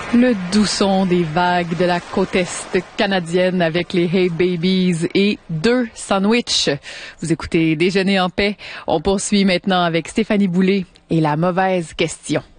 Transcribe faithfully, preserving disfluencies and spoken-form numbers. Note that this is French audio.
Le doux son des vagues de la côte est canadienne avec les Hey Babies et deux sandwichs. Vous écoutez Déjeuner en paix. On poursuit maintenant avec Stéphanie Boulay et la mauvaise question.